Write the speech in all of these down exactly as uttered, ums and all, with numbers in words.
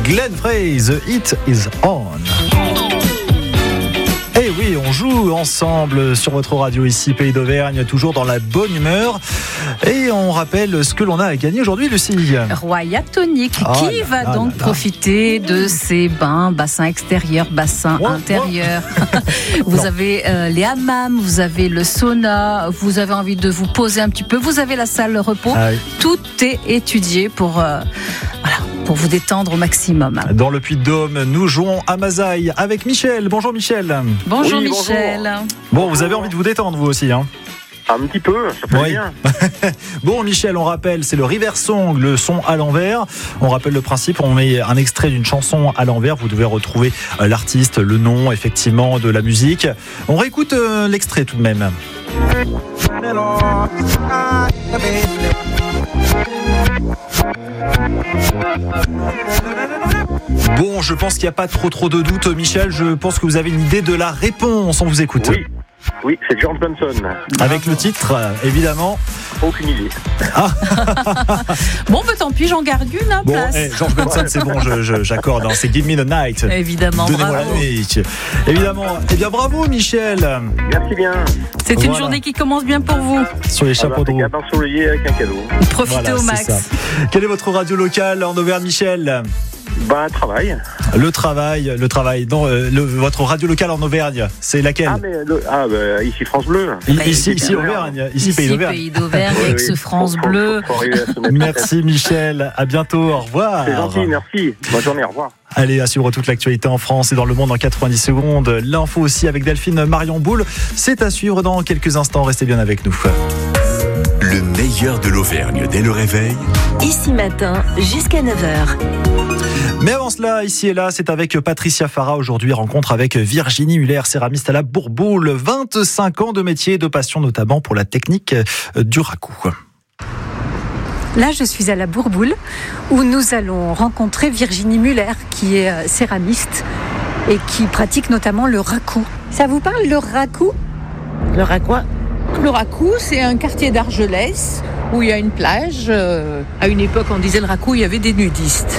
Glenn Frey, The Heat is on. Et oui, on joue ensemble sur votre radio ici, Pays d'Auvergne, toujours dans la bonne humeur. Et on rappelle ce que l'on a à gagner aujourd'hui, Lucie. Roya Tonic, oh qui là va là donc là là. profiter de ces bains, bassins extérieurs, bassins Oh, intérieurs. Vous Non. avez euh, les hammams, vous avez le sauna, vous avez envie de vous poser un petit peu, vous avez la salle repos. Ah oui. Tout est étudié pour, euh, voilà, pour vous détendre au maximum. Dans le Puy-de-Dôme, nous jouons à Mazaille avec Michel. Bonjour Michel. Bonjour Oui, Michel. Bon, vous avez envie de vous détendre vous aussi, hein? Un petit peu, ça fait Oui. bien. Bon, Michel, on rappelle, c'est le River Song, le son à l'envers. On rappelle le principe, on met un extrait d'une chanson à l'envers. Vous devez retrouver euh, l'artiste, le nom, effectivement, de la musique. On réécoute euh, l'extrait tout de même. Bon, je pense qu'il n'y a pas trop trop de doute, Michel. Je pense que vous avez une idée de la réponse. On vous écoute. Oui, oui, c'est George Benson. Avec le titre, euh, évidemment. Aucune idée. Bon, bah, tant pis, j'en garde une hein, Bon, place. eh, George Benson, c'est bon, je, je- j'accorde. hein, c'est Give Me the Night. Évidemment, Donnez-moi bravo. la nuit. Évidemment. Eh bien, bravo, Michel. Merci bien. C'est une Voilà. journée qui commence bien pour vous. Sur les chapeaux de roue. Un ensoleillé avec un cadeau. Profitez Voilà, au c'est max. ça. Quelle est votre radio locale en Auvergne, Michel? Ben, travail. Le travail, le travail. Non, euh, le- votre radio locale en Auvergne, c'est laquelle? Ah, mais le- ah, ben, ici France Bleu. I- bah, ici, ici, ici, Pays Auvergne. Ici, Pays Ici, d'Auvergne. Pays d'Auvergne, Oui, avec oui. ce France Faut- faut- Bleu. faut arriver à se mettre. Merci, Michel. À bientôt. Au revoir. C'est gentil, merci. Bonne journée, au revoir. Allez, à suivre toute l'actualité en France et dans le monde en quatre-vingt-dix secondes. L'info aussi avec Delphine Marion Boule. C'est à suivre dans quelques instants. Restez bien avec nous. Le meilleur de l'Auvergne dès le réveil. Ici matin, jusqu'à neuf heures. Mais avant cela, ici et là, c'est avec Patricia Farah aujourd'hui, rencontre avec Virginie Muller, céramiste à la Bourboule. vingt-cinq ans de métier et de passion, notamment pour la technique du raku. Là, je suis à la Bourboule où nous allons rencontrer Virginie Muller, qui est euh, céramiste et qui pratique notamment le raku. Ça vous parle, le raku? Le Racois. Le Racou, c'est un quartier d'Argelès où il y a une plage. Euh, à une époque, on disait le Racou, il y avait des nudistes.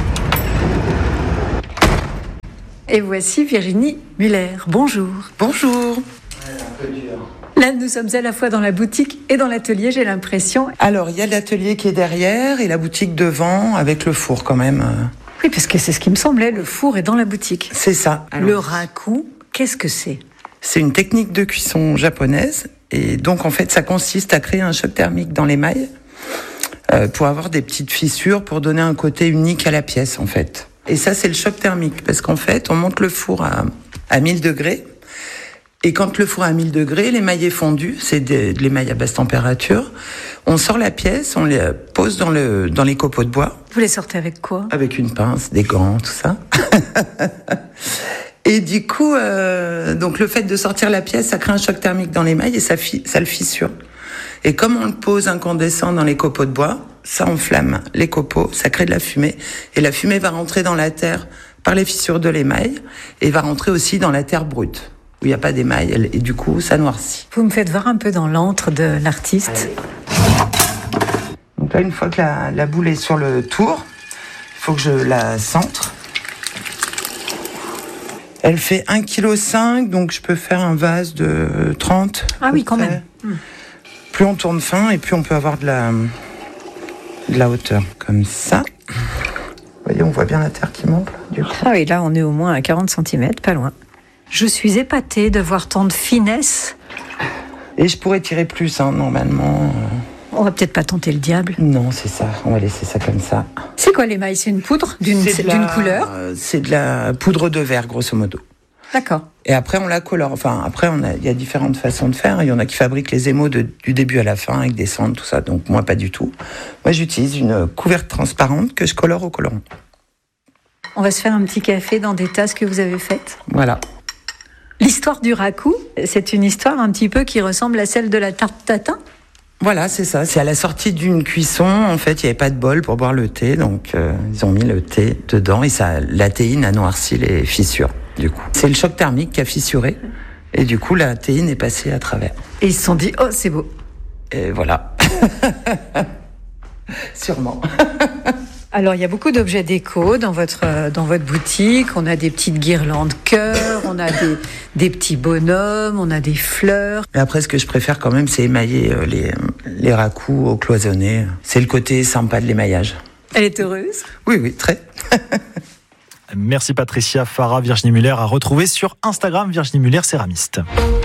Et voici Virginie Muller. Bonjour. Bonjour. Là, nous sommes à la fois dans la boutique et dans l'atelier, j'ai l'impression. Alors, il y a l'atelier qui est derrière et la boutique devant avec le four quand même. Oui, parce que c'est ce qui me semblait, le four est dans la boutique. C'est ça. Alors, Le raku, qu'est-ce que c'est? c'est une technique de cuisson japonaise et donc en fait, ça consiste à créer un choc thermique dans l'émail euh, pour avoir des petites fissures pour donner un côté unique à la pièce en fait. Et ça, c'est le choc thermique parce qu'en fait, on monte le four à, à mille degrés. Et quand le four est à mille degrés, l'émail est fondu, c'est de, de l'émail à basse température. On sort la pièce, on les pose dans, le, dans les copeaux de bois. Vous les sortez avec quoi? Avec une pince, des gants, tout ça. Et du coup, euh, donc le fait de sortir la pièce, ça crée un choc thermique dans l'émail et ça, fi- ça le fissure. Et comme on le pose incandescent dans les copeaux de bois, ça enflamme les copeaux, ça crée de la fumée. Et la fumée va rentrer dans la terre par les fissures de l'émail et va rentrer aussi dans la terre brute, où il n'y a pas d'émail. Et du coup, ça noircit. Vous me faites voir un peu dans l'antre de l'artiste. Donc là, une fois que la, la boule est sur le tour, il faut que je la centre. Elle fait un virgule cinq kilos, donc je peux faire un vase de trente. Ah à oui, peu quand près. même. Hmm. Plus on tourne fin et plus on peut avoir de la, de la hauteur. Comme ça. Vous voyez, on voit bien la terre qui monte, là, du coup. Ah oui, là, on est au moins à quarante centimètres, pas loin. Je suis épatée de voir tant de finesse. Et je pourrais tirer plus, hein, normalement. On va peut-être pas tenter le diable. Non, c'est ça. On va laisser ça comme ça. C'est quoi l'émail? C'est une poudre d'une C'est de la- d'une couleur? euh, C'est de la poudre de verre, grosso modo. D'accord. Et après, on la colore. Enfin, après, on a, il y a différentes façons de faire. Il y en a qui fabriquent les émaux de- du début à la fin avec des cendres, tout ça. Donc, moi, pas du tout. Moi, j'utilise une couverte transparente que je colore au colorant. On va se faire un petit café dans des tasses que vous avez faites. Voilà. L'histoire du raku, c'est une histoire un petit peu qui ressemble à celle de la tarte tatin. Voilà, c'est ça. C'est à la sortie d'une cuisson. En fait, il n'y avait pas de bol pour boire le thé. Donc, euh, ils ont mis le thé dedans et ça, la théine a noirci les fissures, du coup. C'est le choc thermique qui a fissuré. Et du coup, la théine est passée à travers. Et ils se sont dit, oh, c'est beau. Et voilà. Sûrement. Alors, il y a beaucoup d'objets déco dans votre, dans votre boutique. On a des petites guirlandes cœur, on a des, des petits bonhommes, on a des fleurs. Et après, ce que je préfère quand même, c'est émailler les, les raccoux au cloisonné. C'est le côté sympa de l'émaillage. Elle est heureuse ? Oui, oui, très. Merci Patricia Farah. Virginie Muller à retrouver sur Instagram, Virginie Muller céramiste.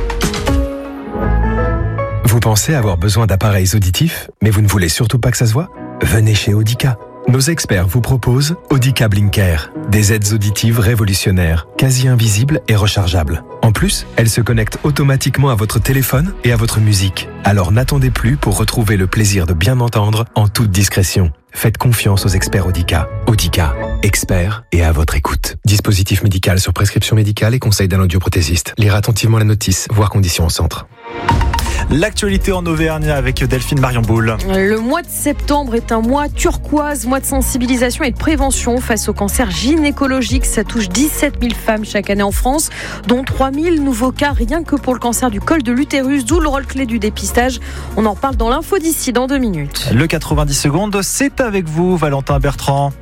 Vous pensez avoir besoin d'appareils auditifs, mais vous ne voulez surtout pas que ça se voit ? Venez chez Audica. Nos experts vous proposent Audica Blinker, des aides auditives révolutionnaires, quasi invisibles et rechargeables. En plus, elles se connectent automatiquement à votre téléphone et à votre musique. Alors n'attendez plus pour retrouver le plaisir de bien entendre en toute discrétion. Faites confiance aux experts Audica. Audica, experts et à votre écoute. Dispositif médical sur prescription médicale et conseil d'un audioprothésiste. Lire attentivement la notice, voir conditions au centre. L'actualité en Auvergne avec Delphine Marion-Boul. Le mois de septembre est un mois turquoise, mois de sensibilisation et de prévention face au cancer gynécologique. Ça touche dix-sept mille femmes chaque année en France, dont trois mille nouveaux cas rien que pour le cancer du col de l'utérus, d'où le rôle clé du dépistage. On en reparle dans l'info d'ici dans deux minutes. Le quatre-vingt-dix secondes, c'est avec vous, Valentin Bertrand.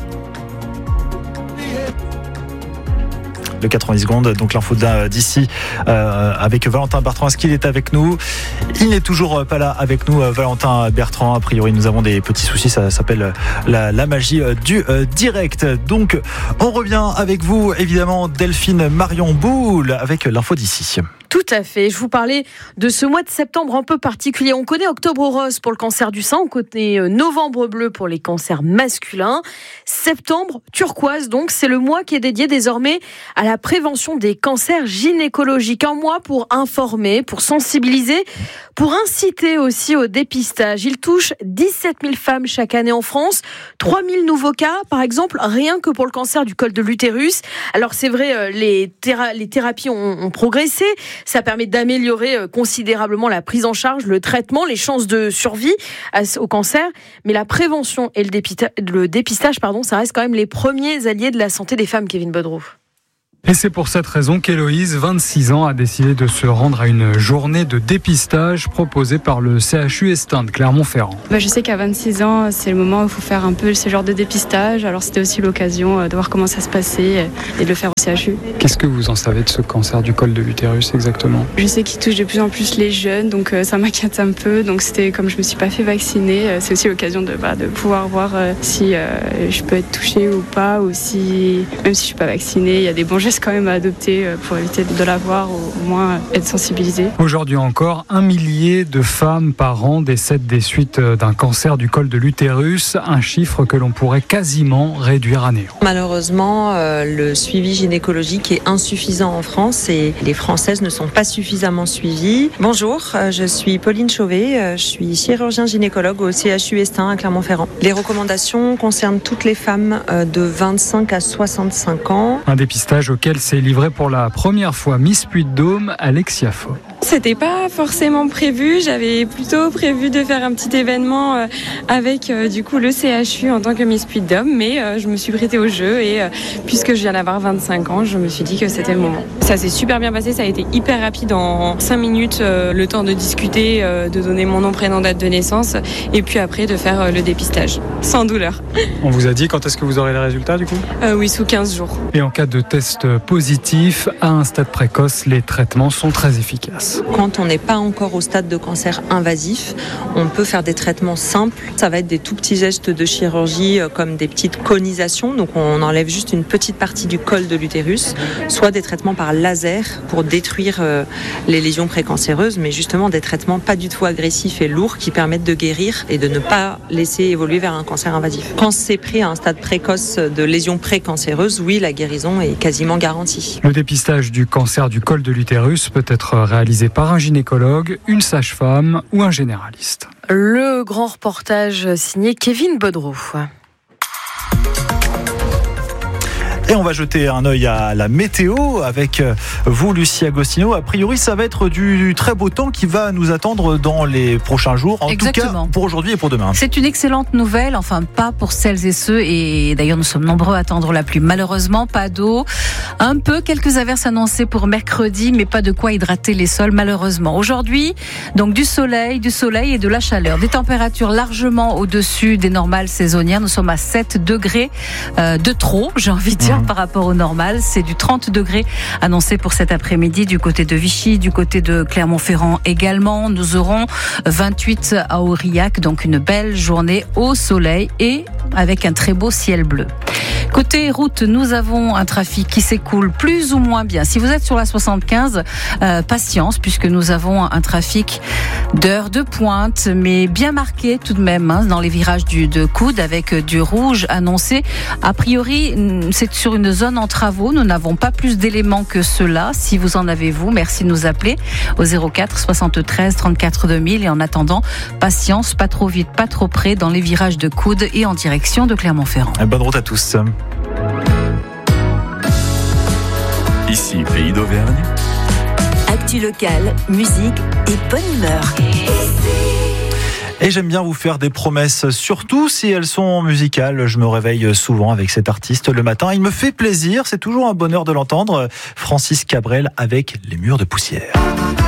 Le quatre-vingt-dix secondes, donc l'info d'ici euh, avec Valentin Bertrand. Est-ce qu'il est avec nous ? Il n'est toujours pas là avec nous, Valentin Bertrand. A priori, nous avons des petits soucis. Ça s'appelle la, la magie du euh, direct. Donc, on revient avec vous, évidemment, Delphine Marion-Boul avec l'info d'ici. Tout à fait. Je vous parlais de ce mois de septembre un peu particulier. On connaît Octobre rose pour le cancer du sein, on connaît Novembre bleu pour les cancers masculins. Septembre turquoise, donc, c'est le mois qui est dédié désormais à la prévention des cancers gynécologiques. Un mois pour informer, pour sensibiliser, pour inciter aussi au dépistage. Il touche dix-sept mille femmes chaque année en France, trois mille nouveaux cas, par exemple, rien que pour le cancer du col de l'utérus. Alors c'est vrai, les, théra- les thérapies ont, ont progressé. Ça permet d'améliorer considérablement la prise en charge, le traitement, les chances de survie au cancer. Mais la prévention et le, dépita- le dépistage, pardon, ça reste quand même les premiers alliés de la santé des femmes, Kevin Bodroux. Et c'est pour cette raison qu'Héloïse, vingt-six ans, a décidé de se rendre à une journée de dépistage proposée par le C H U Estin de Clermont-Ferrand. Bah, je sais qu'à vingt-six ans, c'est le moment où il faut faire un peu ce genre de dépistage. Alors c'était aussi l'occasion de voir comment ça se passait et de le faire au C H U. Qu'est-ce que vous en savez de ce cancer du col de l'utérus exactement ? Je sais qu'il touche de plus en plus les jeunes, donc ça m'inquiète un peu. Donc c'était comme je me suis pas fait vacciner, c'est aussi l'occasion de, bah, de pouvoir voir si euh, je peux être touchée ou pas, ou si, même si je suis pas vaccinée, il y a des bons gestes quand même à adopter pour éviter de l'avoir, ou au moins être sensibilisé. Aujourd'hui encore, un millier de femmes par an décèdent des suites d'un cancer du col de l'utérus, un chiffre que l'on pourrait quasiment réduire à néant. Malheureusement, euh, le suivi gynécologique est insuffisant en France et les Françaises ne sont pas suffisamment suivies. Bonjour, euh, je suis Pauline Chauvet, euh, je suis chirurgien gynécologue au C H U Estin à Clermont-Ferrand. Les recommandations concernent toutes les femmes euh, de vingt-cinq à soixante-cinq ans. Un dépistage auquel s'est livrée pour la première fois Miss Puy-de-Dôme, Alexia Faux. C'était pas forcément prévu, j'avais plutôt prévu de faire un petit événement euh, avec euh, du coup le C H U en tant que Miss Puy-de-Dôme, mais euh, je me suis prêtée au jeu et euh, puisque je viens d'avoir vingt-cinq ans, je me suis dit que c'était le moment. Ça s'est super bien passé, ça a été hyper rapide, en cinq minutes, euh, le temps de discuter, euh, de donner mon nom, prénom, date de naissance et puis après de faire euh, le dépistage, sans douleur. On vous a dit quand est-ce que vous aurez les résultats du coup ? euh, Oui, sous quinze jours. Et en cas de test positif, à un stade précoce, les traitements sont très efficaces. Quand on n'est pas encore au stade de cancer invasif, on peut faire des traitements simples. Ça va être des tout petits gestes de chirurgie comme des petites conisations, donc on enlève juste une petite partie du col de l'utérus, soit des traitements par laser pour détruire les lésions précancéreuses, mais justement des traitements pas du tout agressifs et lourds qui permettent de guérir et de ne pas laisser évoluer vers un cancer invasif. Quand c'est pris à un stade précoce de lésions précancéreuses, oui, la guérison est quasiment garantie. Le dépistage du cancer du col de l'utérus peut être réalisé par un gynécologue, une sage-femme ou un généraliste. Le grand reportage signé Kevin Bodroux. Et on va jeter un œil à la météo avec vous, Lucie Agostino. A priori, ça va être du très beau temps qui va nous attendre dans les prochains jours. En Exactement. tout cas, pour aujourd'hui et pour demain. C'est une excellente nouvelle, enfin pas pour celles et ceux, et d'ailleurs nous sommes nombreux à attendre la pluie. Malheureusement, pas d'eau. Un peu, quelques averses annoncées pour mercredi, mais pas de quoi hydrater les sols, malheureusement. Aujourd'hui, donc du soleil, du soleil et de la chaleur. Des températures largement au-dessus des normales saisonnières. Nous sommes à sept degrés euh, de trop, j'ai envie de dire, mmh. par rapport au normal. C'est du trente degrés annoncé pour cet après-midi du côté de Vichy, du côté de Clermont-Ferrand également. Nous aurons vingt-huit à Aurillac, donc une belle journée au soleil et avec un très beau ciel bleu. Côté route, nous avons un trafic qui s'écoule plus ou moins bien. Si vous êtes sur la soixante-quinze, euh, patience, puisque nous avons un trafic d'heures de pointe, mais bien marqué tout de même hein, dans les virages du, de Coude, avec du rouge annoncé. A priori, c'est sur une zone en travaux. Nous n'avons pas plus d'éléments que cela. Si vous en avez, vous, merci de nous appeler au zéro quatre soixante-treize trente-quatre deux mille. Et en attendant, patience, pas trop vite, pas trop près, dans les virages de Coude et en direction de Clermont-Ferrand. Bonne route à tous. Ici, Pays d'Auvergne. Actu locale, musique et bonne humeur. Et j'aime bien vous faire des promesses, surtout si elles sont musicales. Je me réveille souvent avec cet artiste le matin. Il me fait plaisir, c'est toujours un bonheur de l'entendre. Francis Cabrel avec Les Murs de poussière.